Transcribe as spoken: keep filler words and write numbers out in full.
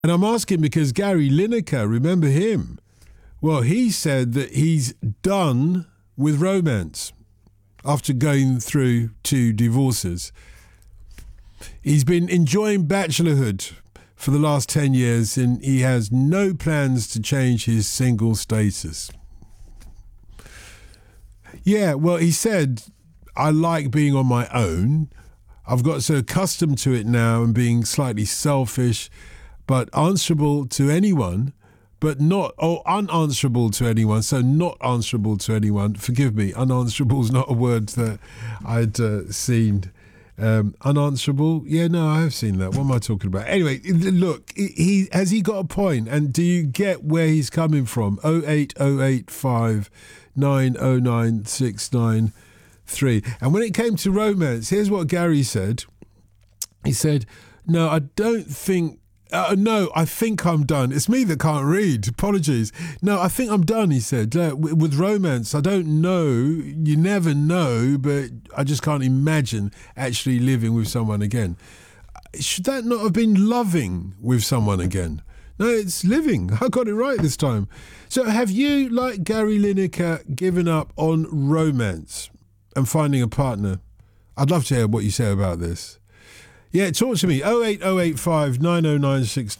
And I'm asking because Gary Lineker, remember him? Well, he said that he's done with romance after going through two divorces. He's been enjoying bachelorhood for the last ten years and he has no plans to change his single status. Yeah, well, he said, I like being on my own. I've got so accustomed to it now and being slightly selfish, but answerable to anyone, but not, or unanswerable to anyone, so not answerable to anyone. Forgive me, unanswerable is not a word that I'd uh, seen. Um, unanswerable? Yeah, no, I have seen that. What am I talking about? Anyway, look, he has he got a point? And do you get where he's coming from? oh eight oh eight five nine oh nine six nine three. And when it came to romance, here's what Gary said. He said, no, I don't think Uh, no, I think I'm done. It's me that can't read. Apologies. No, I think I'm done, he said. Uh, with, with romance, I don't know. You never know, but I just can't imagine actually living with someone again. Should that not have been loving with someone again? No, it's living. I got it right this time. So have you, like Gary Lineker, given up on romance and finding a partner? I'd love to hear what you say about this. Yeah, talk to me. oh eight oh eight five nine oh nine six